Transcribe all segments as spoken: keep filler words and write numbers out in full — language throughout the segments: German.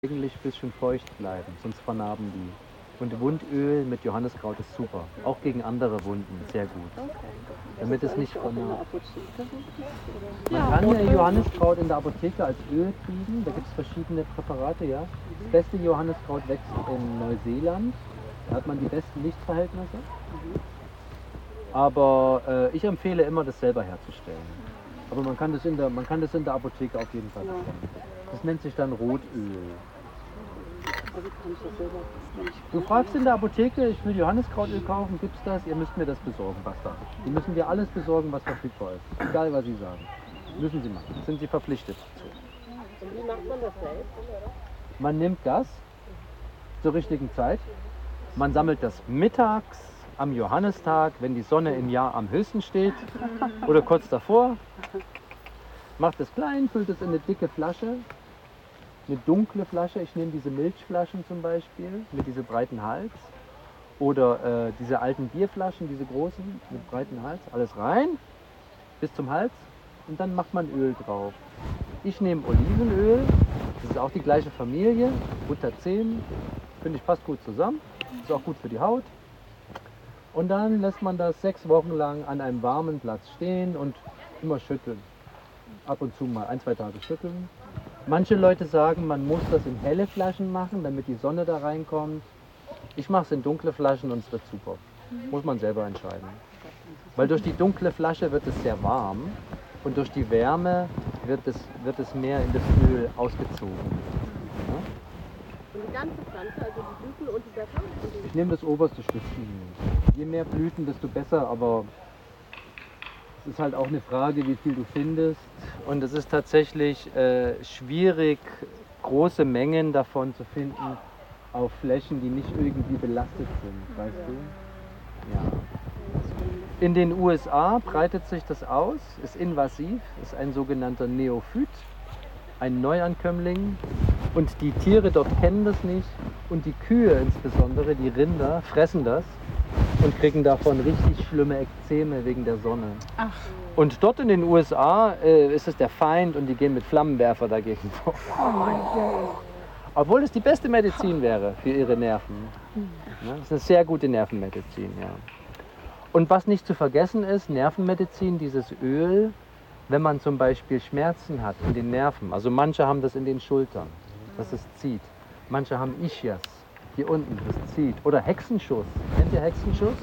Eigentlich ein bisschen feucht bleiben, sonst vernarben die. Und Wundöl mit Johanniskraut ist super, auch gegen andere Wunden, sehr gut. Damit es nicht vernarbt. Man kann äh, Johanniskraut in der Apotheke als Öl kriegen, da gibt es verschiedene Präparate, ja. Das beste Johanniskraut wächst in Neuseeland, da hat man die besten Lichtverhältnisse. Aber äh, ich empfehle immer, das selber herzustellen. Aber man kann das in der, man kann das in der Apotheke auf jeden Fall bekommen. Das nennt sich dann Rotöl. Du fragst in der Apotheke, ich will Johanniskrautöl kaufen, gibt's das? Ihr müsst mir das besorgen, basta. Die müssen dir alles besorgen, was verfügbar ist. Egal, was sie sagen. Müssen sie machen. Sind sie verpflichtet zu. Und wie macht man das selbst? Man nimmt das zur richtigen Zeit. Man sammelt das mittags am Johannistag, wenn die Sonne im Jahr am höchsten steht oder kurz davor. Macht es klein, füllt es in eine dicke Flasche, eine dunkle Flasche. Ich nehme diese Milchflaschen zum Beispiel mit diesem breiten Hals oder äh, diese alten Bierflaschen, diese großen mit breiten Hals. Alles rein bis zum Hals und dann macht man Öl drauf. Ich nehme Olivenöl, das ist auch die gleiche Familie, Butazem, finde ich passt gut zusammen, ist auch gut für die Haut. Und dann lässt man das sechs Wochen lang an einem warmen Platz stehen und immer schütteln. Ab und zu mal ein, zwei Tage schütteln. Manche Leute sagen, man muss das in helle Flaschen machen, damit die Sonne da reinkommt. Ich mache es in dunkle Flaschen und es wird super. Muss man selber entscheiden. Weil durch die dunkle Flasche wird es sehr warm und durch die Wärme wird es, wird es mehr in das Öl ausgezogen. Ja? Und die ganze Pflanze, also die Blüten und die Blätter? Ich nehme das oberste Stückchen. Je mehr Blüten, desto besser, aber es ist halt auch eine Frage, wie viel du findest. Und es ist tatsächlich äh, schwierig, große Mengen davon zu finden auf Flächen, die nicht irgendwie belastet sind, weißt du? Ja. In den U S A breitet sich das aus, ist invasiv, ist ein sogenannter Neophyt, ein Neuankömmling. Und die Tiere dort kennen das nicht und die Kühe insbesondere, die Rinder, fressen das und kriegen davon richtig schlimme Ekzeme wegen der Sonne. Ach. Und dort in den U S A äh, ist es der Feind und die gehen mit Flammenwerfer dagegen vor. Oh. Obwohl es die beste Medizin wäre für ihre Nerven. Ja, das ist eine sehr gute Nervenmedizin, ja. Und was nicht zu vergessen ist, Nervenmedizin, dieses Öl, wenn man zum Beispiel Schmerzen hat in den Nerven, also manche haben das in den Schultern, dass es zieht. Manche haben Ischias, hier unten, das zieht. Oder Hexenschuss. Kennt ihr Hexenschuss?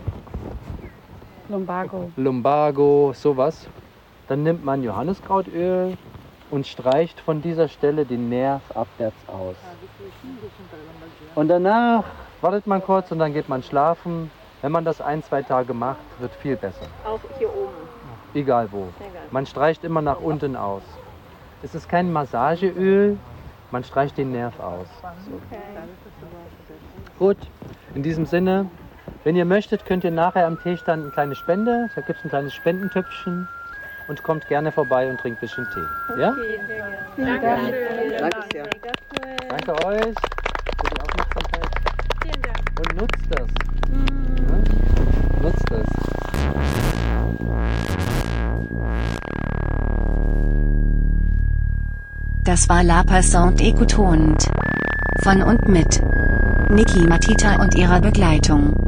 Lumbago. Lumbago, sowas. Dann nimmt man Johanniskrautöl und streicht von dieser Stelle den Nerv abwärts aus. Und danach wartet man kurz und dann geht man schlafen. Wenn man das ein, zwei Tage macht, wird viel besser. Auch hier oben? Egal wo. Man streicht immer nach unten aus. Es ist kein Massageöl, man streicht den Nerv aus. So. Okay. Gut, in diesem Sinne, wenn ihr möchtet, könnt ihr nachher am Teestand eine kleine Spende, da gibt es ein kleines Spendentöpfchen und kommt gerne vorbei und trinkt ein bisschen Tee. Ja? Vielen Dank. Danke sehr. Danke euch für die Aufmerksamkeit. Vielen Dank. Und nutzt das. Ja? Nutzt das. Das war La Passante Écoutante. Von und mit Niki Matita und ihrer Begleitung.